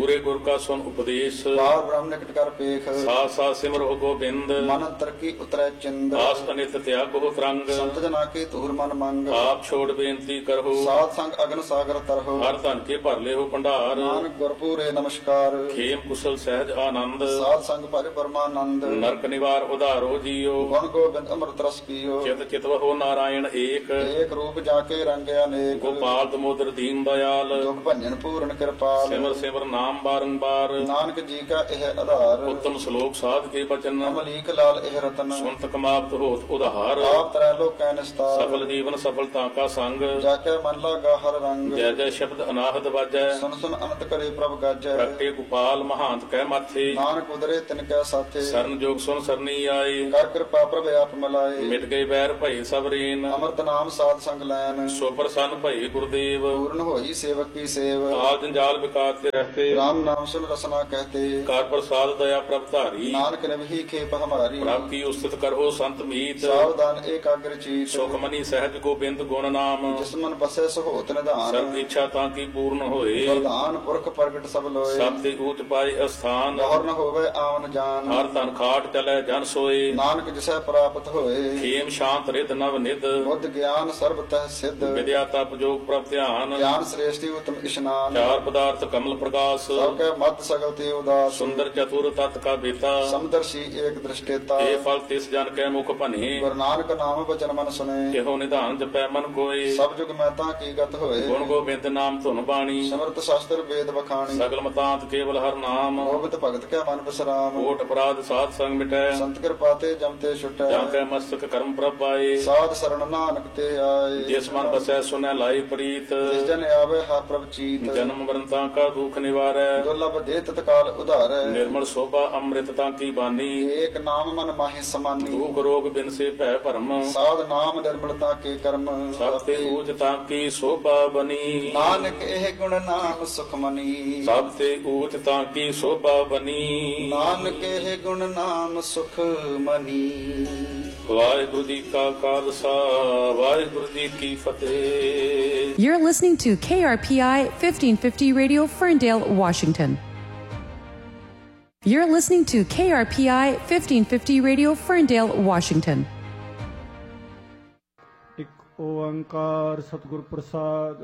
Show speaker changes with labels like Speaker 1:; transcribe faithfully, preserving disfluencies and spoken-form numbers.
Speaker 1: ਪੂਰੇ ਗੁਰ ਕਾ ਸੁਨ ਉਪਦੇਸ਼,
Speaker 2: ਬਾਰ ਬ੍ਰਹਮ ਨਿਕਟ ਕਰ ਪੇਖ,
Speaker 1: ਸਾਥ ਸਾਥ ਸਿਮਰਹੁ ਗੋਬਿੰਦ,
Speaker 2: ਮਨ ਅੰਤਰ ਕੀ ਉਤਰੈ ਚਿੰਦ,
Speaker 1: ਆਸ ਅਨਿਤ ਤਿਆਗਹੁ ਤਰੰਗ,
Speaker 2: ਸੰਤ ਜਨਾ ਕੇ ਧੂਰ ਮਨ ਮੰਗ,
Speaker 1: ਆਪ ਛੋੜ ਬੇਨਤੀ ਕਰਹੁ,
Speaker 2: ਸਾਧ ਸੰਗ ਅਗਨ ਸਾਗਰ ਤਰਹੁ,
Speaker 1: ਹਰ ਧਨ ਕੇ ਭਰ ਲਿਓ ਭੰਡਾਰ,
Speaker 2: ਨਾਨਕ ਗੁਰਪੂਰੇ ਨਮਸਕਾਰ,
Speaker 1: ਖੇਮ ਕੁਸ਼ਲ ਸਹਿਜ ਆਨੰਦ,
Speaker 2: ਸਾਧ ਸੰਗ ਭਰੇ ਪਰਮਾਨੰਦ,
Speaker 1: ਨਰਕ ਨਿਵਾਰ ਉਧਾਰੋ ਜੀਓ,
Speaker 2: ਗੁਣ ਗੋਬਿੰਦ ਅੰਮ੍ਰਿਤ ਰਸ ਪੀਓ,
Speaker 1: ਚਿਤ ਚਿਤਵਹੁ ਨਾਰਾਇਣ ਏਕ,
Speaker 2: ਏਕ ਰੂਪ ਜਾ ਕੇ ਰੰਗਿਆ ਅਨੇਕ,
Speaker 1: ਗੋਪਾਲ ਦਮੋਦਰ ਦੀਨ ਦਇਆਲ,
Speaker 2: ਦੁਖ ਭੰਜਨ ਪੂਰਨ ਕਿਰਪਾਲ,
Speaker 1: ਸਿਮਰ ਸਿਮਰ ਨਾਮ ਬਾਰੰਬਾਰ,
Speaker 2: ਨਾਨਕ ਜੀ ਕਾ ਇਹ ਆਧਾਰ,
Speaker 1: ਉੱਤਮ ਸ਼ਲੋਕ ਸਾਧ ਕੇ ਬਚਨ,
Speaker 2: ਅਮਲੀਕ ਲਾਲ ਇਹ ਰਤਨ,
Speaker 1: ਸੁਨਤ ਕਮਾਵਤ ਹੋਤ ਉਧਾਰ,
Speaker 2: ਆਪ ਤਰੈ ਲੋਕੈ ਨਿਸਤਾਰ,
Speaker 1: ਸਫਲ ਜੀਵਨ ਸਫਲਤਾ ਕਾ ਸੰਗ,
Speaker 2: ਜਾ ਕੇ ਮਨ ਲਾਗਾ ਹਰ ਰੰਗ,
Speaker 1: ਜੈ ਜੈ ਸ਼ਬਦ ਅਨਾਹਦ ਵਾਜੈ,
Speaker 2: ਸੁਨ ਸੁਨ ਅਨੰਤ ਕਰੇ ਪ੍ਰਭ ਗਾਜੈ,
Speaker 1: ਪ੍ਰਗਟੇ ਗੋਪਾਲ ਮਹਾਂਤ ਕਹਿ ਮਾਥੇ,
Speaker 2: ਨਾਨਕ ਉਦਰੇ ਤਿਨ ਕੈ ਸਾਥੇ,
Speaker 1: ਸਰਨ ਜੋਗ ਸੁਨ ਸਰਨੀ ਆਏ,
Speaker 2: ਕਰ ਕਿਰਪਾ ਪ੍ਰਭ ਆਪ ਮਲਾਏ,
Speaker 1: ਮਿਟ ਗਏ ਬੈਰ ਭਏ ਸਭ ਰੇਨ,
Speaker 2: ਅੰਮ੍ਰਿਤ ਨਾਮ ਸਾਧ ਸੰਗ ਲੈਨ,
Speaker 1: ਸੋ ਪ੍ਰਸੰਨ ਭਏ ਗੁਰਦੇਵ,
Speaker 2: ਪੂਰਨ ਹੋਈ ਸੇਵਕ ਕੀ ਸੇਵ,
Speaker 1: ਆਲ ਜੰਜਾਲ ਵਿਕਾਰ ਤੇ ਰਹਤੇ,
Speaker 2: ਰਾਮ ਨਾਮ ਸੁਨ ਰਸਨਾ ਕਹਤੇ,
Speaker 1: ਕਰ ਪ੍ਰਸਾਦ ਦਇਆ ਪ੍ਰਭ ਧਾਰੀ,
Speaker 2: ਨਾਨਕ ਨਵਹੀ ਖੇਪ ਹਮਾਰੀ,
Speaker 1: ਪ੍ਰਭ ਕੀ ਉਸਤਤ ਕਰੋ ਸੰਤ ਮੀਤ,
Speaker 2: ਸਾਵਧਾਨ ਏਕਾਗਰ ਚੀਤ,
Speaker 1: ਸੁਖ ਮਨੀ ਸਹਿਜ ਗੋਬਿੰਦ ਗੁਣ ਨਾਮ,
Speaker 2: ਜਿਸ ਮਨ ਬਸੈ ਸਹੋਤ ਨਿਧਾਨ,
Speaker 1: ਸਰਬ ਇੱਛਾ ਤਾਂ ਕੀ ਪੂਰਨ ਹੋਏ,
Speaker 2: ਵਰਦਾਨ ਪੁਰਖ ਪ੍ਰਗਟ ਸਭ ਲੋਏ,
Speaker 1: ਸਭ ਤੇ ਊਚ ਪਾਏ ਅਸਥਾਨ,
Speaker 2: ਗੌਰ ਨ ਹੋਵੇ ਆਵਨ ਜਾਨ,
Speaker 1: ਹਰ ਧਨ ਖਾਟ ਚਲੈ ਜਨ ਸੋਏ,
Speaker 2: ਨਾਨਕ ਜਿਸੈ ਪ੍ਰਾਪਤ ਹੋਏ,
Speaker 1: ਖੇਮ ਸ਼ਾਂਤ ਰਿਦ ਨਵ ਨਿਦ,
Speaker 2: ਬੁੱਧ ਗਿਆਨ ਸਰਬ ਤਹਿ ਸਿੱਧ,
Speaker 1: ਵਿਦਿਆ ਤਪ ਜੋਗ ਪ੍ਰਭ ਧਿਆਨ,
Speaker 2: ਗਿਆਨ ਸ੍ਰੇਸ਼ਟੀ ਉਤਮ ਇਸ਼ਨਾਨ,
Speaker 1: ਚਾਰ ਪਦਾਰਥ ਕਮਲ ਪ੍ਰਕਾਸ਼,
Speaker 2: ਸਭ ਕੈ ਮਤ ਸਗਲ ਤੇ ਉਦਾਸ,
Speaker 1: ਸੁੰਦਰ ਚਤੁਰ ਤਤ ਕਾ ਬੇਤਾ,
Speaker 2: ਸਮਦਰਸ਼ੀ ਏਕ ਦ੍ਰਿਸ਼ਟੇਤਾ,
Speaker 1: ਇਹ ਫਲ ਤਿਸ ਜਨ ਕੈ ਮੁਖ ਭਨੇ,
Speaker 2: ਗੁਰੂ ਨਾਨਕ ਨਾਮ ਬਚਨ ਮਨ ਸੁਨੇ,
Speaker 1: ਕਿਹੋ ਨਿਧਾਨ ਜਪੈ ਮਨ ਕੋਏ,
Speaker 2: ਸਭ ਜੁਗ ਮੈਂ ਤਾਂ ਕੀ ਗਤ ਹੋਏ,
Speaker 1: ਗੁਣ ਗੋਬਿੰਦ ਨਾਮ ਧੁਨ ਬਾਣੀ,
Speaker 2: ਸਮਰਤ ਸ਼ਾਸਤਰ ਵੇਦ ਬਖਾਣੀ,
Speaker 1: ਸਗਲ ਮਤਾਂਤ ਕੇਵਲ ਹਰ ਨਾਮ,
Speaker 2: ਗੋਬਿੰਦ ਭਗਤ ਕੈ ਮਨ ਬਿਸਰਾਮ,
Speaker 1: ਕੋਟ ਅਪਰਾਧ ਸਾਧ ਸੰਗ ਮਿਟੈ,
Speaker 2: ਸੰਤ ਕਿਰਪਾ ਤੇ ਜਮ ਤੇ ਛੁਟੈ,
Speaker 1: ਜਾਂ ਕੈ ਮਸਤਕ ਕਰਮ ਪ੍ਰਭ ਪਾਏ,
Speaker 2: ਸਾਧ ਸਰਣ ਨਾਨਕ ਤੇ ਆਏ,
Speaker 1: ਜਿਸ ਮਨ ਬਸੈ ਸੁਨੈ ਲਾਈ ਪ੍ਰੀਤ,
Speaker 2: ਜਿਸ ਜਨ ਆਵੇ ਹਰ ਪ੍ਰਭ ਚੀਤ,
Speaker 1: ਜਨਮ ਮਰਨ ਤਾਂ ਕਾ ਦੁਖ ਨਿਵਾਰੈ,
Speaker 2: ਦੁਰਲਭ ਦੇ ਤਤਕਾਲ ਉਧਾਰੈ,
Speaker 1: ਨਿਰਮਲ ਸੋਭਾ ਅੰਮ੍ਰਿਤ ਤਾਂ ਕੀ ਬਾਨੀ,
Speaker 2: ਏਕ ਨਾਮ ਮਨ ਮਾਹੀ ਸਮਾਨੀ,
Speaker 1: ਦੁਖ ਰੋਗ ਬਿਨ ਸੇ ਭੈ ਭਰਮ,
Speaker 2: ਸਾਧ ਨਾਮ ਨਿਰਮਲਤਾ ਕੇ ਕਰਮ,
Speaker 1: ਸਭ ਤੇ ਊਚ ਤਾਂ ਕੀ ਸੋਭਾ ਬਨੀ,
Speaker 2: ਨਾਨਕ ਇਹ ਗੁਣ ਨਾਮ ਸੁਖ ਮਨੀ,
Speaker 1: ਸਭ ਤੇ ਊਚ ਤਾਂ ਕੀ ਸੋਭਾ ਬਨੀ,
Speaker 2: ਨਾਨਕ ਇਹ ਗੁਣ ਨਾਮ ਸੁਖ ਮਨੀ।
Speaker 1: ਵਾਹਿਗੁਰੂ ਜੀ ਕਾ ਖਾਲਸਾ, ਵਾਹਿਗੁਰੂ ਜੀ ਕੀ ਫਤਿਹ।
Speaker 3: You're listening to K R P I fifteen fifty Radio, Ferndale, Washington. You're listening to K R P I fifteen fifty Radio, Ferndale, Washington.
Speaker 4: ਇੱਕ ਓੰਕਾਰ ਸਤਿਗੁਰ ਪ੍ਰਸਾਦ।